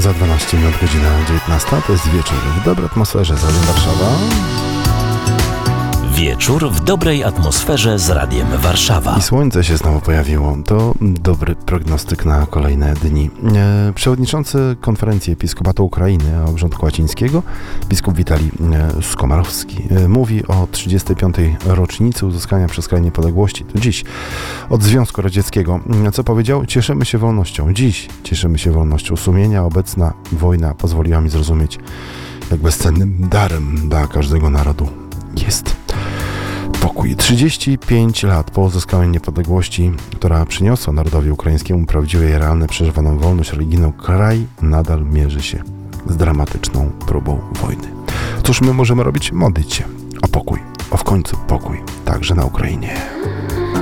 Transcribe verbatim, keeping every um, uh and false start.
Za dwanaście minut, godzina dziewiętnasta, to jest wieczór w dobrej atmosferze z Radiem Warszawa. Wieczór w dobrej atmosferze z Radiem Warszawa. I słońce się znowu pojawiło. To dobry prognostyk na kolejne dni. E, przewodniczący Konferencji Episkopatu Ukrainy a Obrządku Łacińskiego, biskup Witalij e, Skomarowski, e, mówi o trzydziestej piątej rocznicy uzyskania przez kraj niepodległości. To dziś od Związku Radzieckiego. Co powiedział? Cieszymy się wolnością. Dziś cieszymy się wolnością sumienia. Obecna wojna pozwoliła mi zrozumieć, jak bezcennym darem dla każdego narodu jest pokój. trzydzieści pięć lat po uzyskaniu niepodległości, która przyniosła narodowi ukraińskiemu prawdziwe i realne przeżywaną wolność religijną, kraj nadal mierzy się z dramatyczną próbą wojny. Cóż my możemy robić? Modlić się o pokój, o w końcu pokój, także na Ukrainie.